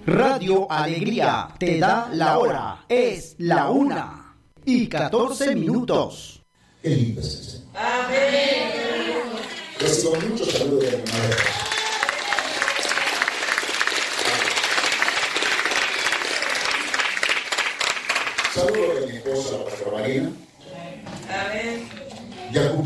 Radio Alegría te da la hora. Es la 1:14. Qué lindo es el Señor. Amén. Recibo muchos saludos de mi madre. Saludos de mi esposa, la pastora Marina. Amén.